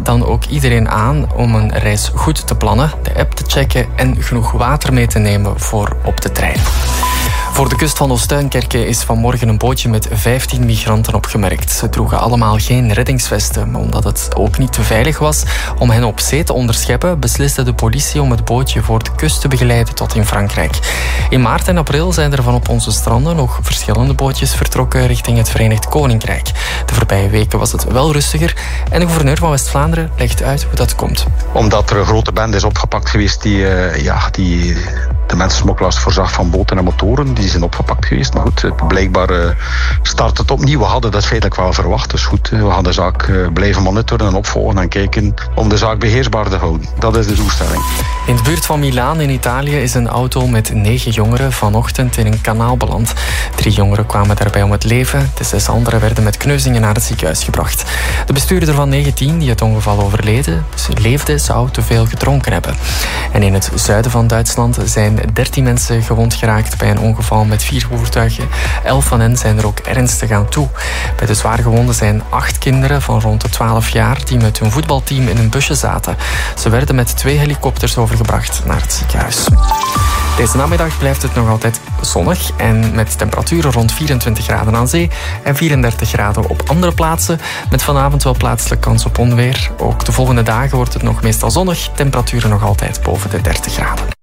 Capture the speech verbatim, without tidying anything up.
dan ook iedereen aan om een reis goed te plannen, de app te checken en genoeg water mee te nemen voor op de trein. Voor de kust van Oostuinkerke is vanmorgen een bootje met vijftien migranten opgemerkt. Ze droegen allemaal geen reddingsvesten, maar omdat het ook niet te veilig was om hen op zee te onderscheppen, besliste de politie om het bootje voor de kust te begeleiden tot in Frankrijk. In maart en april zijn er van op onze stranden nog verschillende bootjes vertrokken richting het Verenigd Koninkrijk. De voorbije weken was het wel rustiger en de gouverneur van West-Vlaanderen legt uit hoe dat komt. Omdat er een grote bende is opgepakt geweest die, uh, ja, die de mensensmokkelaars voorzag van boten en motoren. Die zijn opgepakt geweest. Maar goed, blijkbaar uh, start het opnieuw. We hadden dat feitelijk wel verwacht. Dus goed, we gaan de zaak uh, blijven monitoren en opvolgen en kijken om de zaak beheersbaar te houden. Dat is de doelstelling. In de buurt van Milaan in Italië is een auto met negen jongeren vanochtend in een kanaal beland. Drie jongeren kwamen daarbij om het leven. De zes anderen werden met kneuzingen naar het ziekenhuis gebracht. De bestuurder van negentien die het ongeval overleden leefde, zou te veel gedronken hebben. En in het zuiden van Duitsland zijn dertien mensen gewond geraakt bij een ongeval met vier voertuigen. Elf van hen zijn er ook ernstig aan toe. Bij de zwaargewonden zijn acht kinderen van rond de twaalf jaar die met hun voetbalteam in een busje zaten. Ze werden met twee helikopters overgebracht naar het ziekenhuis. Deze namiddag blijft het nog altijd zonnig en met temperaturen rond vierentwintig graden aan zee en vierendertig graden op andere plaatsen. Met vanavond wel plaatselijk kans op onweer. Ook de volgende dagen wordt het nog meestal zonnig. Temperaturen nog altijd boven de dertig graden.